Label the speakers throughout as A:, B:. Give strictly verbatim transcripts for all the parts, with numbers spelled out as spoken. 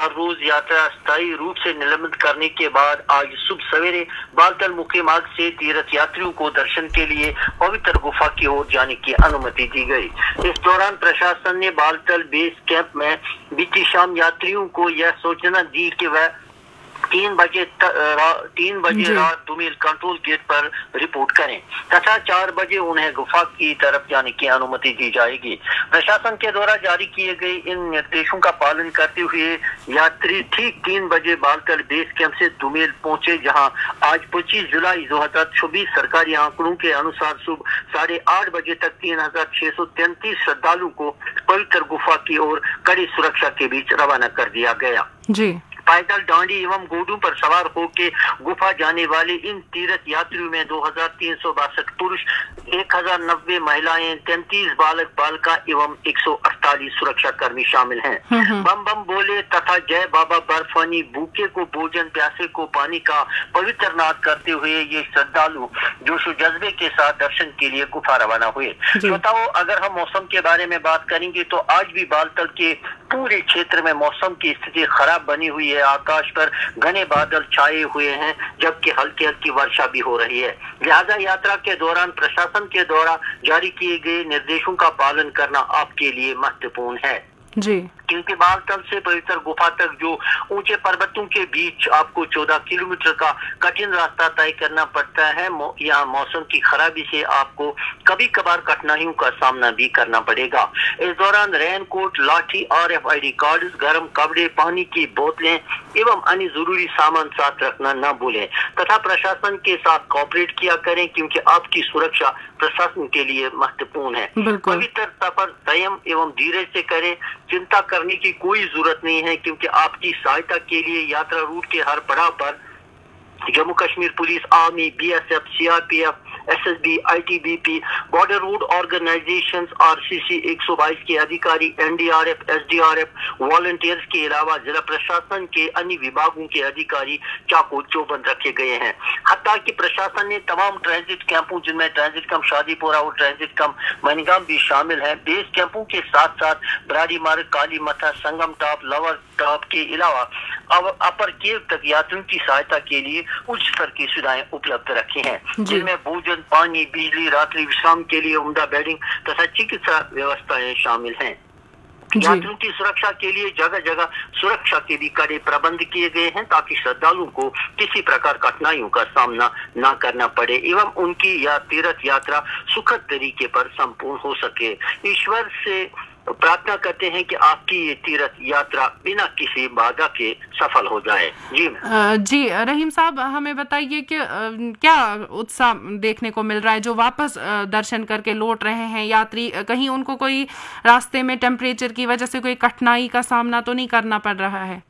A: हर रोज यात्रा स्थायी रूप से निलंबित करने के बाद आज सुबह सवेरे बालतल मुख्य मार्ग से तीर्थ यात्रियों को दर्शन के लिए पवित्र गुफा की ओर जाने की अनुमति दी गई। इस दौरान प्रशासन ने बालतल बेस कैंप में बीती शाम यात्रियों को यह सूचना दी कि वह तीन बजे रा, तीन बजे रात दुमेल कंट्रोल गेट पर रिपोर्ट करें तथा चार बजे उन्हें गुफा की तरफ जाने की अनुमति दी जाएगी। प्रशासन के द्वारा जारी किए गए इन निर्देशों का पालन करते हुए यात्री ठीक तीन बजे बालतल बेस कैंप से दुमेल पहुंचे, जहां आज पच्चीस जुलाई दो हजार चौबीस सरकारी आंकड़ों के अनुसार सुबह साढ़े आठ बजे तक तीन हजार छह सौ तैंतीस श्रद्धालुओं को पवित्र गुफा की ओर कड़ी सुरक्षा के बीच रवाना कर दिया गया।
B: जी
A: पैदल डांडी एवं घोड़ों पर सवार होकर गुफा जाने वाले इन तीर्थ यात्रियों में दो हजार तीन सौ बासठ पुरुष, एक हजार नब्बे महिलाएं, तैंतीस बालक बालिका एवं एक सौ अड़तालीस सुरक्षा कर्मी शामिल हैं। बम बम बोले तथा जय बाबा बर्फानी, भूखे को भोजन, प्यासे को पानी का पवित्र नाद करते हुए ये श्रद्धालु जोशो जज्बे के साथ दर्शन के लिए गुफा रवाना हुए। श्रोताओं, अगर हम मौसम के बारे में बात करेंगे तो आज भी बालतल के पूरे क्षेत्र में मौसम की स्थिति खराब बनी हुई है। आकाश पर घने बादल छाए हुए हैं, जबकि हल्की हल्की वर्षा भी हो रही है। लिहाजा यात्रा के दौरान प्रशासन के द्वारा जारी किए गए निर्देशों का पालन करना आपके लिए महत्वपूर्ण है
B: जी,
A: क्योंकि बालतल से पवित्र गुफा तक जो ऊंचे पर्वतों के बीच आपको चौदह किलोमीटर का कठिन रास्ता तय करना पड़ता है। मौ, यहाँ मौसम की खराबी से आपको कभी कभार कठिनाइयों का सामना भी करना पड़ेगा। इस दौरान रेनकोट, लाठी, R F I D card, गर्म कपड़े, पानी की बोतलें एवं अन्य जरूरी सामान साथ रखना न भूलें तथा प्रशासन के साथ कोऑपरेट किया करें, क्योंकि आपकी सुरक्षा प्रशासन के लिए महत्वपूर्ण है। पवित्र सफर संयम एवं धीरज से करें। चिंता करने की कोई जरूरत नहीं है, क्योंकि आपकी सहायता के लिए यात्रा रूट के हर पड़ाव पर Jammu Kashmir police, army, B S F, C R P F, S S B, I T B P, border road organisations, R C सी एक सौ बाईस के अधिकारी, N D R F, S D R F, volunteers के अलावा जिला प्रशासन के अन्य विभागों के अधिकारी चाको चौबंद रखे गए हैं। हत्ता कि प्रशासन ने तमाम ट्रांजिट कैंपों, जिनमें ट्रांजिट कैंप शादीपुरा और ट्रांजिट कैंप मनीगाम भी शामिल है, बेस कैंपों के साथ साथ बराड़ी मार्ग, काली मथा, संगम टॉप, लवर टॉप के अलावा अपर केव तक यात्रियों की सहायता के लिए उच्च स्तर की सुविधाएं उपलब्ध रखी हैं, जिनमें भोजन, पानी, बिजली, रात्रि विश्राम के लिए उम्दा बेडिंग तथा चिकित्सा व्यवस्थाएं शामिल हैं। यात्रियों की सुरक्षा के लिए जगह जगह सुरक्षा के भी कड़े प्रबंध किए गए हैं, ताकि श्रद्धालुओं को किसी प्रकार कठिनाइयों का सामना न करना पड़े एवं उनकी या तीर्थ यात्रा सुखद तरीके पर संपूर्ण हो सके। ईश्वर से प्रार्थना करते हैं कि आपकी ये तीर्थ यात्रा बिना किसी बाधा के सफल हो जाए। जी
B: आ, जी रहीम साहब, हमें बताइए कि आ, क्या उत्साह देखने को मिल रहा है जो वापस आ, दर्शन करके लौट रहे हैं यात्री? कहीं उनको कोई रास्ते में टेम्परेचर की वजह से कोई कठिनाई का सामना तो नहीं करना पड़ रहा है?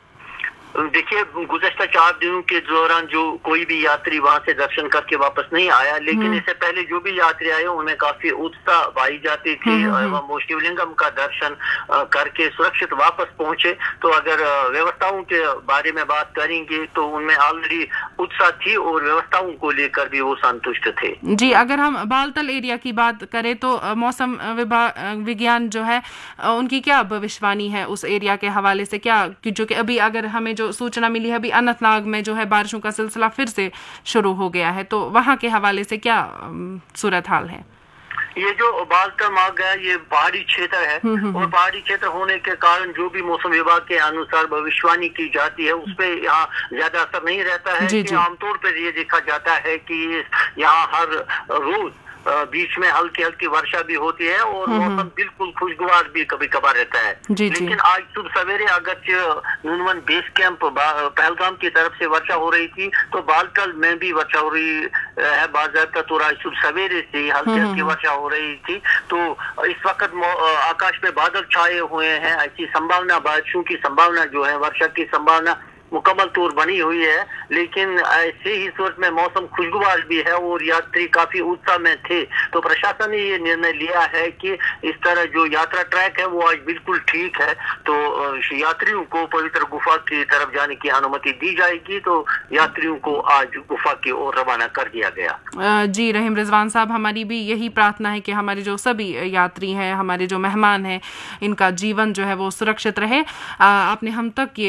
A: देखिए, गुज़श्ता चार दिनों के दौरान जो कोई भी यात्री वहां से दर्शन करके वापस नहीं आया, लेकिन इससे पहले जो भी यात्री आए उनमें काफी उत्साह पाई जाती थी एवं शिवलिंगम का दर्शन करके सुरक्षित वापस पहुंचे। तो अगर व्यवस्थाओं के बारे में बात करेंगे तो उनमें ऑलरेडी उत्साह थी और व्यवस्थाओं को लेकर भी वो संतुष्ट थे।
B: जी, अगर हम बालतल एरिया की बात करें तो मौसम विभाग विज्ञान जो है उनकी क्या भविष्यवाणी है उस एरिया के हवाले से? क्या जो कि अभी अगर हमें जो सूचना मिली है अभी अनंतनाग में जो है बारिशों का सिलसिला फिर से शुरू हो गया है, तो वहां के हवाले से क्या सूरत हाल है?
A: ये जो बालतल मार्ग है ये पहाड़ी क्षेत्र है और पहाड़ी क्षेत्र होने के कारण जो भी मौसम विभाग के अनुसार भविष्यवाणी की जाती है उस पे यहाँ ज्यादा असर नहीं रहता है। कि आमतौर पर ये देखा जाता है कि यहाँ हर रोज बीच में हल्की हल्की वर्षा भी होती है और मौसम बिल्कुल खुशगवार भी कभी कभार रहता है।
B: जी
A: लेकिन
B: जी।
A: आज सुबह सवेरे अगर नुनवन बेस कैंप पहलगाम की तरफ से वर्षा हो रही थी, तो बालतल में भी वर्षा हो रही है बाज़ाब्ता। तो आज सुबह सवेरे से हल्की हल्की वर्षा हो रही थी। तो इस वक्त आकाश पे बादल छाए हुए हैं, ऐसी संभावना, बारिशों की संभावना जो है, वर्षा की संभावना मुकम्मल तौर बनी हुई है। लेकिन ऐसे ही सूरत में मौसम खुशगवार भी है और यात्री काफी उत्साह में थे। तो प्रशासन ने ये निर्णय लिया है कि इस तरह जो यात्रा ट्रैक है वो आज बिल्कुल ठीक है। तो यात्रियों को पवित्र गुफा की तरफ जाने की अनुमति दी जाएगी। तो यात्रियों को आज गुफा की ओर रवाना कर दिया गया।
B: जी रहीम रिजवान साहब, हमारी भी यही प्रार्थना है कि हमारे जो सभी यात्री हैं, हमारे जो मेहमान हैं, इनका जीवन जो है वो सुरक्षित रहे। आपने हम तक